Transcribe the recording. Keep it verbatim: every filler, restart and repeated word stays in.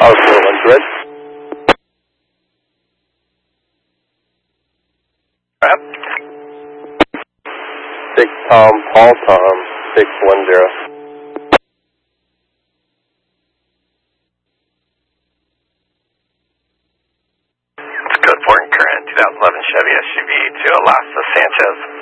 R four one good. Yep. Six Tom, Paul Tom, six one zero. It's code four and current, two thousand eleven Chevy S U V to Alasa Sanchez.